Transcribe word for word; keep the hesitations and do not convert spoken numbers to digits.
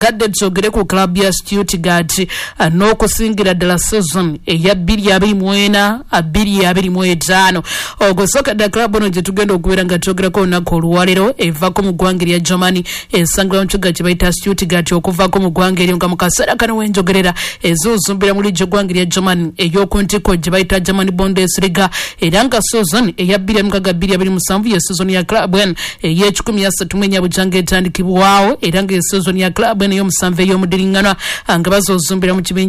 kadde tsogere ku club ya Stuttgart n'okusingira ddala season eya bbiri abiri mu ena bbiri abiri mu etaano ogwo soccer da club ono gye tugenda okubeera nga twogerako olunaku olwaleero evaako mu ggwanga erya Germany esangibwa mu kibuga kye bayita Stuttgart okuvaako mu ggwanga eryo nga mu kaseera kano wenjogerera ezuzumbira mu liigi eggwanga erya Germany ey'oku ntiko gye bayita German Bundesliga era nga season eya bbiri mukaaga bbiri abiri musanvu ye season ya club eno ey'ekikumi asatu mu ennya bujanga etandikibwawo era nga ye season ya club eno ey'omusanvu ey'omudiringanwa nga bazozumbira mu kibinja